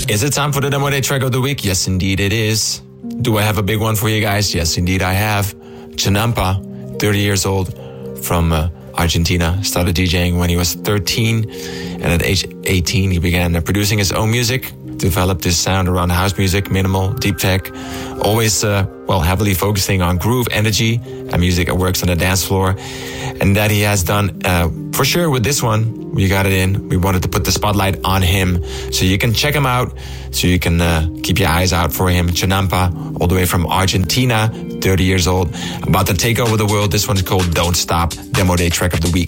Is it time for the Demo Day track of the week? Yes, indeed it is. Do I have a big one for you guys? Yes, indeed I have. Chinampa, 30 years old, from Argentina. Started DJing when he was 13, and at age 18 he began producing his own music. Developed his sound around house music, minimal, deep tech, always heavily focusing on groove, energy, and music that works on the dance floor. And that he has done for sure with this one. We got it in. We wanted to put the spotlight on him, so you can check him out, so you can keep your eyes out for him. Chinampa, all the way from Argentina, 30 years old, about to take over the world. This one's called Don't Stop, Demo Day track of the week.